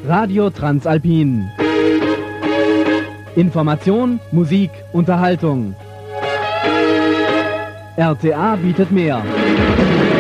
Radio Transalpin. Information, Musik, Unterhaltung. RTA bietet mehr.